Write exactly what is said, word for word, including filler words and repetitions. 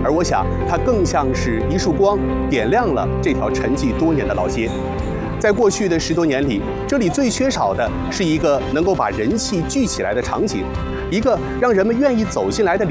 而我想，它更像是一束光，点亮了这条沉寂多年的老街。在过去的十多年里，这里最缺少的是一个能够把人气聚起来的场景，一个让人们愿意走进来的